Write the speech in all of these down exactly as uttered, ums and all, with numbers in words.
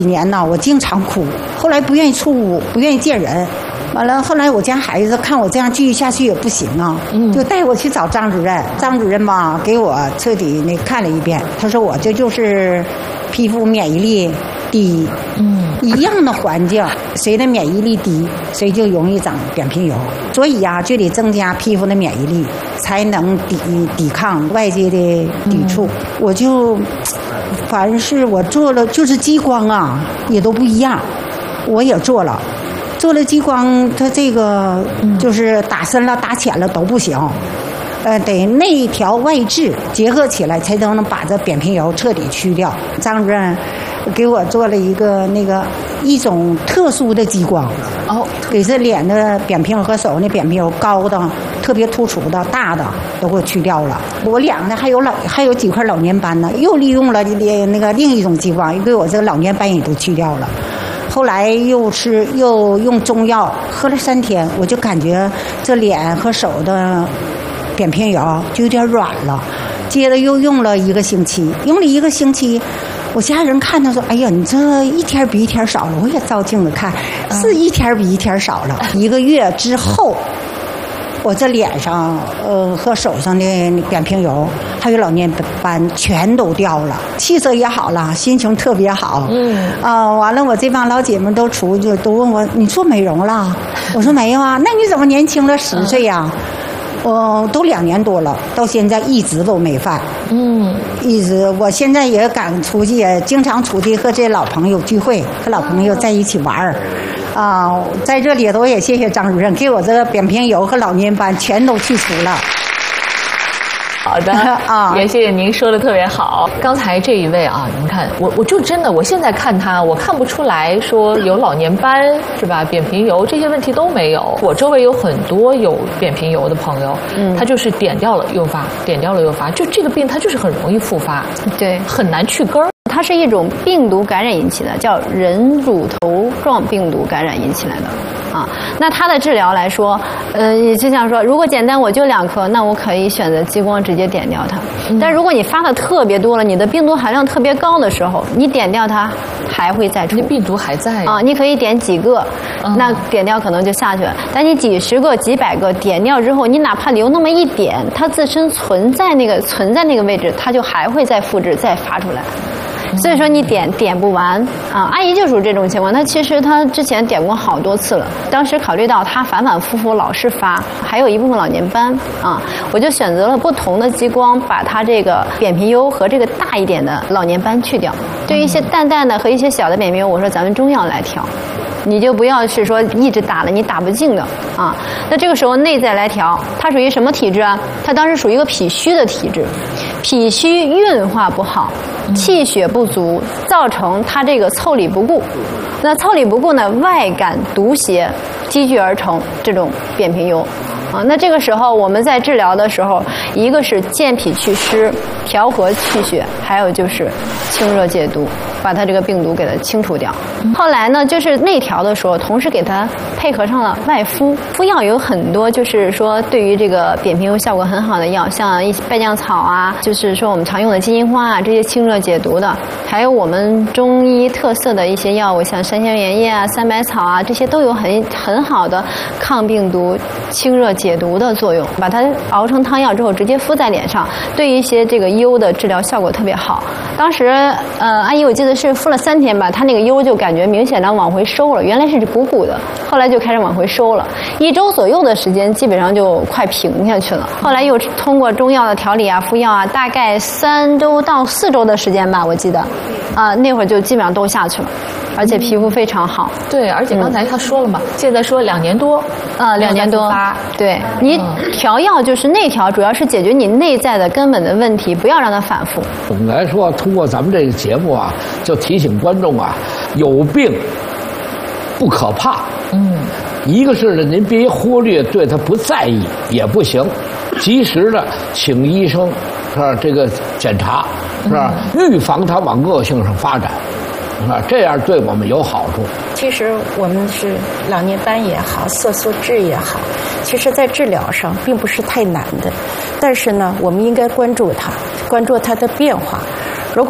几年呢，我经常哭，后来不愿意出屋，不愿意见人。完了，后来我家孩子看我这样继续下去也不行啊，嗯、就带我去找张主任。张主任吧，给我彻底那看了一遍，他说我这就是皮肤免疫力低，嗯，一样的环境，谁的免疫力低，谁就容易长扁平疣。所以呀、啊，就得增加皮肤的免疫力，才能抵抵抗外界的抵触。嗯、我就，凡是我做了，就是激光啊，也都不一样，我也做了。做了激光，它这个就是打深了、打浅了都不行，呃，得内调外治结合起来，才能把这扁平疣彻底去掉。张主任给我做了一个那个一种特殊的激光，哦，给这脸的扁平疣和手那扁平疣高的、特别突出的、大的都给我去掉了。我脸呢还有老还有几块老年斑呢，又利用了那个另一种激光，又给我这个老年斑也都去掉了。后来又是又用中药喝了三天，我就感觉这脸和手的扁平疣就有点软了。接着又用了一个星期，用了一个星期，我家人看他说：“哎呀，你这一天比一天少了。”我也照镜子看，是一天比一天少了。一个月之后，我这脸上呃和手上的扁平疣还有老年斑全都掉了，气色也好了，心情特别好。嗯啊、呃，完了，我这帮老姐们都出去都问我：“你做美容了？”我说：“没有啊。”那你怎么年轻了十岁呀、啊？我、呃、都两年多了，到现在一直都没犯。嗯，一直，我现在也敢出去，也经常出去和这老朋友聚会，和老朋友在一起玩儿。啊、呃，在这里头也谢谢张主任，给我这个扁平疣和老年斑全都去除了。 好的啊，也谢谢您说的特别好。刚才这一位啊，您看我，我就真的，我现在看他，我看不出来说有老年斑是吧？扁平疣这些问题都没有。我周围有很多有扁平疣的朋友，嗯，他就是点掉了又发，点掉了又发，就这个病它就是很容易复发，对，很难去根儿。 它是一种病毒感染引起的，叫人乳头状病毒感染引起来的，啊，那它的治疗来说，呃，就像说，如果简单我就两颗，那我可以选择激光直接点掉它。嗯、但如果你发的特别多了，你的病毒含量特别高的时候，你点掉它还会再出， 病毒还在啊。你可以点几个，嗯、那点掉可能就下去了。但你几十个、几百个点掉之后，你哪怕留那么一点，它自身存在那个存在那个位置，它就还会再复制、再发出来。所以说你点点不完啊，阿姨就属这种情况。她其实她之前点过好多次了，当时考虑到她反反复复老是发，还有一部分老年斑啊，我就选择了不同的激光，把她这个扁平疣和这个大一点的老年斑去掉。对于一些淡淡的和一些小的扁平疣，我说咱们中药来调。你就不要是说一直打了，你打不进的啊。那这个时候内在来调，它属于什么体质啊？它当时属于一个脾虚的体质，脾虚运化不好，气血不足，造成它这个腠理不固。那腠理不固呢，外感毒邪积聚而成这种扁平疣。啊，那这个时候我们在治疗的时候，一个是健脾祛湿、调和气血，还有就是清热解毒，把它这个病毒给它清除掉。后来呢，就是内调的时候，同时给它配合上了外敷。敷药有很多，就是说对于这个扁平疣效果很好的药，像一些败酱草啊，就是说我们常用的金银花啊，这些清热解毒的，还有我们中医特色的一些药物，像山香原叶啊、三百草啊，这些都有很很好的抗病毒、清热解毒的作用。把它熬成汤药之后，直接敷在脸上，对于一些这个疣的治疗效果特别好。当时呃，阿姨我记得是敷了三天吧，她那个疣就感觉明显的往回收了，原来是鼓鼓的，后来就开始往回收了，一周左右的时间基本上就快平下去了。后来又通过中药的调理啊、敷药啊，大概三周到四周的时间吧，我记得啊、呃，那会儿就基本上都下去了，而且皮肤非常好。 嗯、对，而且刚才他说了嘛，嗯、现在说两年多， 呃，两年多，对，你调药就是内调，主要是解决你内在的根本的问题，不要让它反复。 总的来说，通过咱们这个节目啊，就提醒观众啊，有病不可怕。嗯，一个是呢，您别忽略，对他不在意也不行，及时的请医生是吧？这个检查是吧？预防它往恶性上发展。啊，这样对我们有好处。 其实我们是老年斑也好，色素痣也好，其实在治疗上并不是太难的，但是呢，我们应该关注它，关注它的变化。如果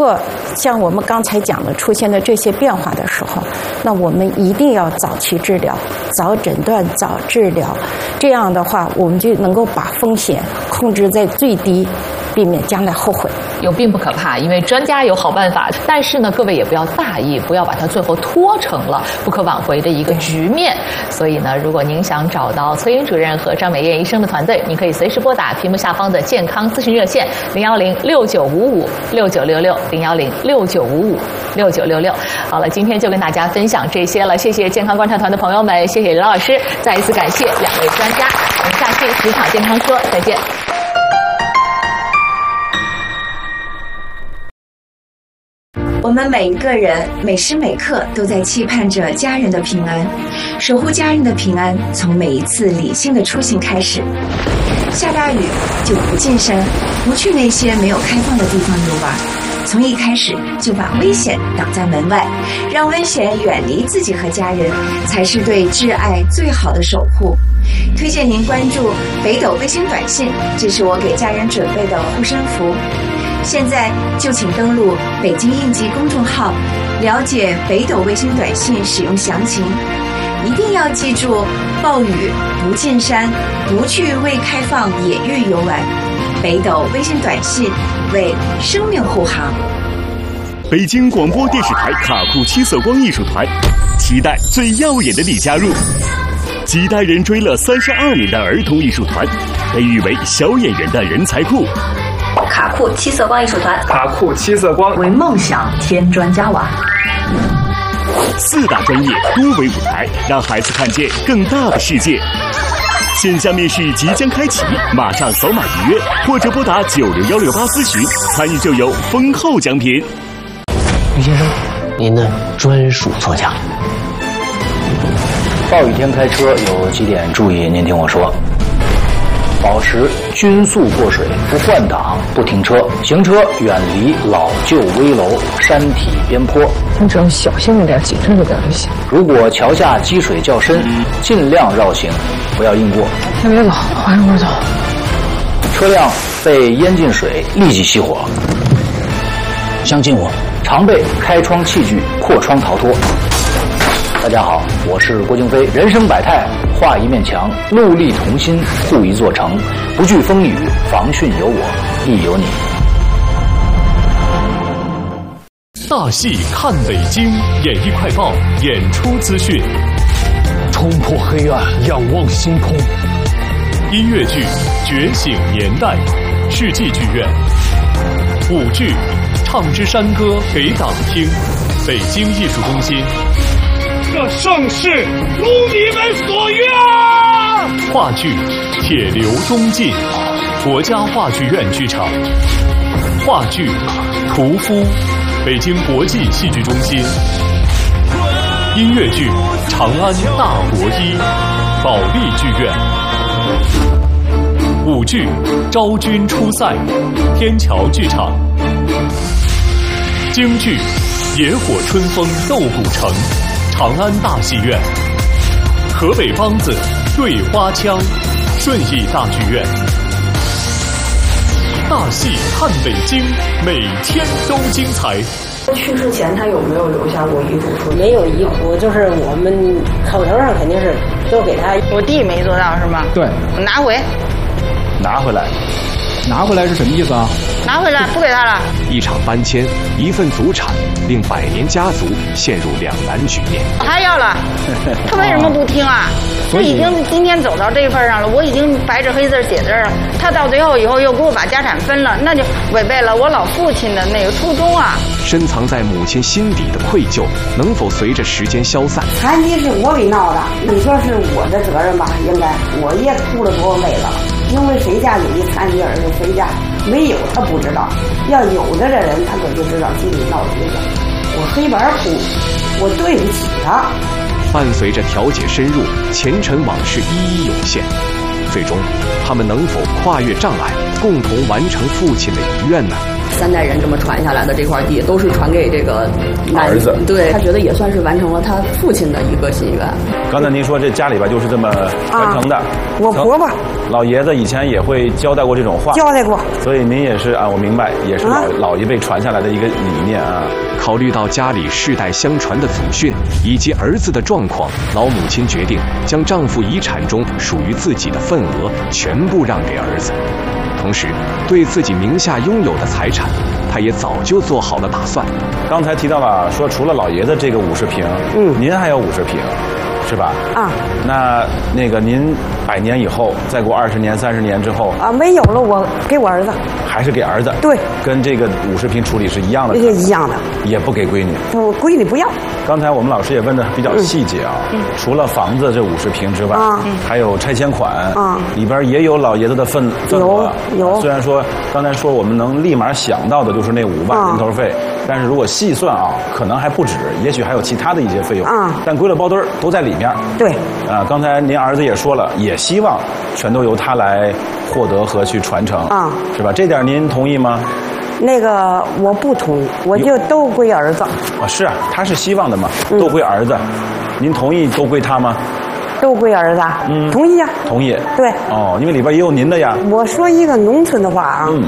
像我们刚才讲的出现的这些变化的时候，那我们一定要早期治疗、早诊断、早治疗，这样的话，我们就能够把风险控制在最低，避免将来后悔。 有病不可怕，因为专家有好办法。但是呢，各位也不要大意，不要把它最后拖成了不可挽回的一个局面。所以呢，如果您想找到崔英主任和张美燕医生的团队，您可以随时拨打屏幕下方的健康咨询热线零幺零六九五五六九六六零幺零六九五五六九六六。好了，今天就跟大家分享这些了，谢谢健康观察团的朋友们，谢谢刘老师，再一次感谢两位专家。我们下期职场健康说再见。 我们每一个人每时每刻都在期盼着家人的平安，守护家人的平安，从每一次理性的出行开始。下大雨就不进山，不去那些没有开放的地方游玩，从一开始就把危险挡在门外，让危险远离自己和家人，才是对挚爱最好的守护。推荐您关注北斗卫星短信，这是我给家人准备的护身符。现在就请登录北京应急公众号，了解北斗卫星短信使用详情。一定要记住，暴雨不进山，不去未开放野域游玩。北斗卫星短信为生命护航。 北京广播电视台卡库七色光艺术团，期待最耀眼的你加入。几代人追了三十二年的儿童艺术团，被誉为小演员的人才库。 卡库七色光艺术团， 卡库七色光为梦想添砖加瓦。 四大专业多维舞台，让孩子看见更大的世界。线下面试即将开启，马上扫码预约，或者拨打九六幺六八咨询，参与就有丰厚奖品。 于先生，您的专属座驾。 暴雨天开车有几点注意，您听我说。保持均速过水，不换挡，不停车，行车远离老旧危楼、山体边坡。 你只要小心一点，谨慎一点就行。 如果桥下积水较深，尽量绕行，不要硬过。 天别冷，缓一会儿走。 车辆被淹进水，立即熄火。相信我，常备开窗器具，破窗逃脱。大家好，我是郭京飞。人生百态，画一面墙，戮力同心，护一座城。不惧风雨，防汛有我，亦有你。 大戏看北京，演艺快报演出资讯。 冲破黑暗，仰望星空。 音乐剧《觉醒年代》，世纪剧院。舞剧《唱支山歌》给党听，北京艺术中心。 这盛世如你们所愿啊！ 话剧《铁流东进》，国家话剧院剧场。话剧《屠夫》，北京国际戏剧中心。音乐剧《长安大国医》，保利剧院。舞剧《昭君出塞》，天桥剧场。京剧《野火春风斗古城》，长安大戏院。河北梆子对花腔，顺义大剧院。大戏看北京，每天都精彩。 去世前他有没有留下过遗嘱书？ 没有遗嘱，就是我们口头上肯定是都给他。 我弟没做到是吗？ 对， 拿回。 拿回来。拿回来是什么意思啊？ 拿回来，不给他了。 一场搬迁，一份祖产，令百年家族陷入两难局面。 他要了，他为什么不听啊？我已经今天走到这份上了，我已经白纸黑字写字了。他到最后以后又给我把家产分了，那就违背了我老父亲的那个初衷啊！ 深藏在母亲心底的愧疚，能否随着时间消散？ 残疾是我给闹的，你说是我的责任吧？应该，我也哭了多少回了。因为谁家有一残疾儿子，谁家没有他不知道，要有的人他可就知道心里闹心了。我黑白哭，我对不起他。 伴随着调解深入，前尘往事一一涌现，最终他们能否跨越障碍，共同完成父亲的遗愿呢？ 三代人这么传下来的这块地，都是传给这个儿子。 对，他觉得也算是完成了他父亲的一个心愿。 刚才您说这家里边就是这么传承的。啊、 我婆婆、 老爷子以前也会交代过这种话。 交代过。 所以您也是啊，我明白，也是老、啊、老一辈传下来的一个理念啊。 考虑到家里世代相传的祖训以及儿子的状况，老母亲决定将丈夫遗产中属于自己的份额全部让给儿子。同时，对自己名下拥有的财产，他也早就做好了打算。 刚才提到了说，除了老爷子这个五十平，嗯，您还有五十平，是吧？ 啊， 那那个您百年以后，再过二十年、三十年之后， 啊，没有了，我给我儿子， 还是给儿子？ 对， 跟这个五十平处理是一样的， 也一样的， 也不给闺女。 不，闺女不要。 刚才我们老师也问的比较细节啊，嗯、除了房子这五十平之外，啊、还有拆迁款，啊、里边也有老爷子的份份额。 有。 虽然说刚才说我们能立马想到的就是那五万人头费，啊、但是如果细算啊，可能还不止，也许还有其他的一些费用。啊。但归了包堆儿都在里面。 对。 啊，刚才您儿子也说了，也希望全都由他来获得和去传承。啊。是吧？这点您同意吗？ 那个我不同意，我就都归儿子。 啊，是啊，他是希望的嘛，都归儿子。嗯、您同意都归他吗？ 都归儿子。嗯，同意呀、啊。 同意。 对。 哦，因为里边也有您的呀。 我说一个农村的话啊。嗯。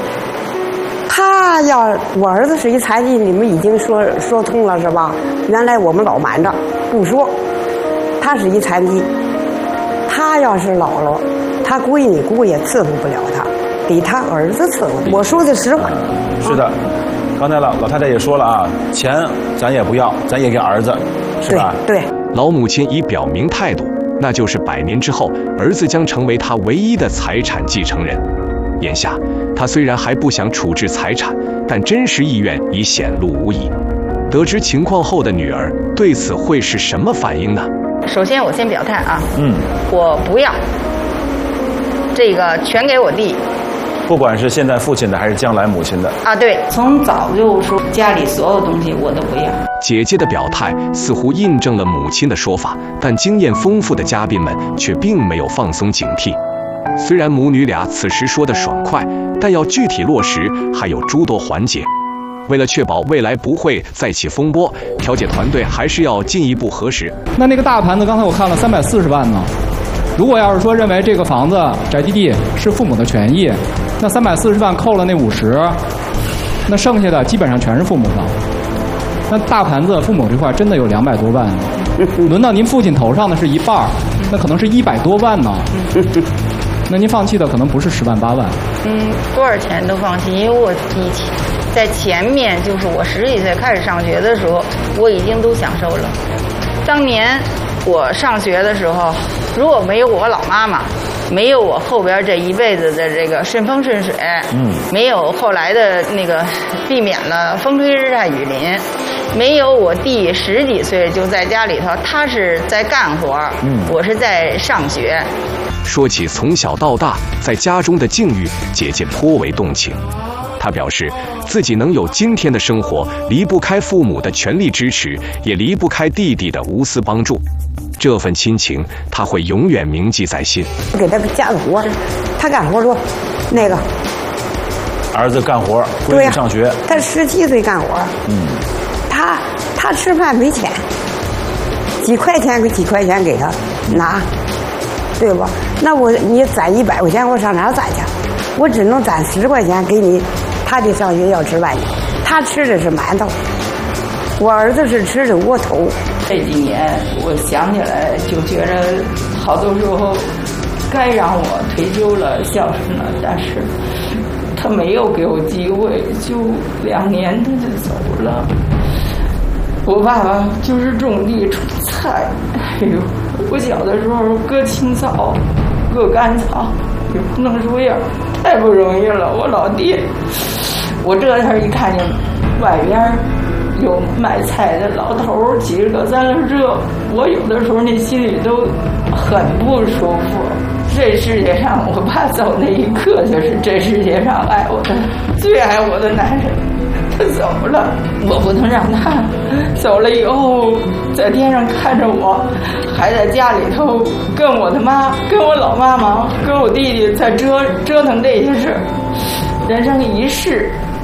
他要我儿子是一残疾，你们已经说说通了是吧？原来我们老瞒着不说，他是一残疾，他要是老了，他闺女姑也伺候不了他。给他儿子伺候，我说的实话。 嗯、是的，啊、刚才老老太太也说了啊，钱咱也不要，咱也给儿子，是吧？ 对。对老母亲已表明态度，那就是百年之后，儿子将成为他唯一的财产继承人。眼下，他虽然还不想处置财产，但真实意愿已显露无遗。得知情况后的女儿对此会是什么反应呢？ 首先，我先表态啊，嗯，我不要这个全给我弟。 不管是现在父亲的还是将来母亲的啊，对， 从早就说家里所有东西我都不要。 姐姐的表态似乎印证了母亲的说法，但经验丰富的嘉宾们却并没有放松警惕。虽然母女俩此时说得爽快，但要具体落实还有诸多环节。为了确保未来不会再起风波，调解团队还是要进一步核实。 那那个大盘子，刚才我看了三百四十万呢。如果要是说认为这个房子宅基地是父母的权益，那三百四十万扣了那五十，那剩下的基本上全是父母的。那大盘子父母这块真的有两百多万呢，轮到您父亲头上的是一半，那可能是一百多万呢。那您放弃的可能不是十万八万。 嗯，多少钱都放弃，因为我以前在前面就是我十几岁开始上学的时候，我已经都享受了。当年我上学的时候，如果没有我老妈妈，没有我后边这一辈子的这个顺风顺水，嗯，没有后来的那个避免了风吹日晒雨淋，没有我弟十几岁就在家里头，他是在干活，嗯，我是在上学。 说起从小到大在家中的境遇，姐姐颇为动情。她表示，自己能有今天的生活，离不开父母的全力支持，也离不开弟弟的无私帮助。这份亲情，她会永远铭记在心。 给他家的活，他干活说，那个儿子干活，闺女上学。 啊、他十七岁干活，嗯，他他吃饭没钱，几块钱给几块钱给他拿，对吧？那我你攒一百块钱，我上哪攒去？我只能攒十块钱给你。他得上学要吃饭去，他吃的是馒头，我儿子是吃的窝头。 这几年我想起来就觉得，好多时候该让我退休了、孝顺了，但是他没有给我机会，就两年他就走了。我爸爸就是种地种菜，哎呦，我小的时候割青草、割干草，也不能说样，太不容易了。我老爹。我这天一看见外边有卖菜的老头骑着个三轮车，我有的时候那心里都很不舒服。这世界上我爸走那一刻，就是这世界上爱我的最爱我的男人，他走了，我不能让他走了以后在天上看着我，还在家里头跟我的妈、跟我老妈妈、跟我弟弟在折折腾这些事。人生一世，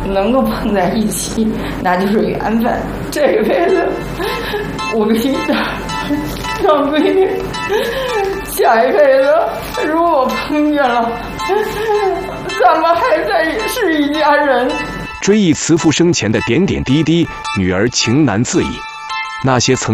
能够碰在一起，那就是缘分。这一辈子，我跟你讲，让闺女，下一辈子如果碰见了，咱们还在是一家人。 追忆慈父生前的点点滴滴，女儿情难自已。那些曾